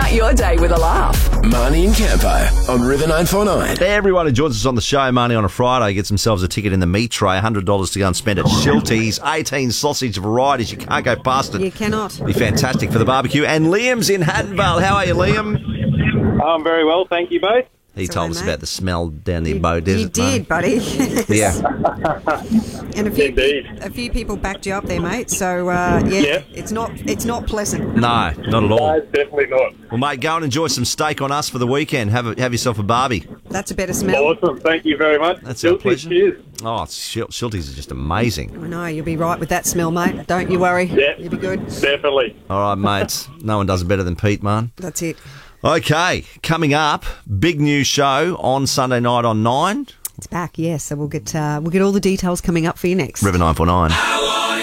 Start your day with a laugh. Marnie and Campo on River 949. Everyone who joins us on the show, Marnie, on a Friday gets themselves a ticket in the meat tray, $100 to go and spend at Shilty's. 18 sausage varieties. You can't go past it. You cannot. Be fantastic for the barbecue. And Liam's in Hattonvale. How are you, Liam? I'm very well, thank you both. He Sorry, told us mate. about the smell down the Bow Desert. You did, buddy. Yeah. And a few, Indeed. a few people backed you up there, mate. So Yeah. it's not pleasant. No, not at all. No, definitely not. Well, mate, go and enjoy some steak on us for the weekend. Have yourself a barbie. That's a better smell. Awesome, thank you very much. That's our pleasure. Cheers. Oh, Shilty's is just amazing. I know you'll be right with that smell, mate. Don't you worry. Yeah. You'll be good. Definitely. All right, mates. No one does it better than Pete, man. That's it. Okay, coming up, big news show on Sunday night on 9. It's back, yes. So we'll get all the details coming up for you next. River 949.